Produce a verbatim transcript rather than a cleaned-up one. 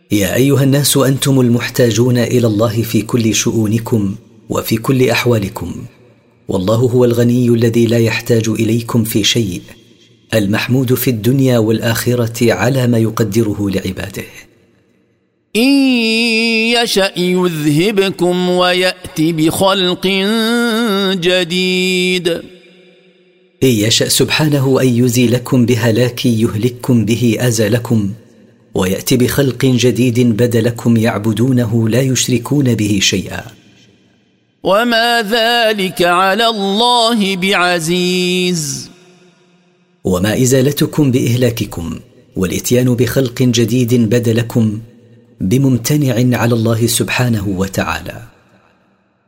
يا أيها الناس أنتم المحتاجون إلى الله في كل شؤونكم وفي كل أحوالكم، والله هو الغني الذي لا يحتاج إليكم في شيء، المحمود في الدنيا والآخرة على ما يقدره لعباده. إن يشأ يذهبكم ويأتي بخلق جديد. إن يشأ سبحانه أن يزيلكم بهلاك يهلككم به أزالكم، ويأتي بخلق جديد بدلكم يعبدونه لا يشركون به شيئا. وما ذلك على الله بعزيز. وما إزالتكم بإهلاككم والإتيان بخلق جديد بدلكم بممتنع على الله سبحانه وتعالى.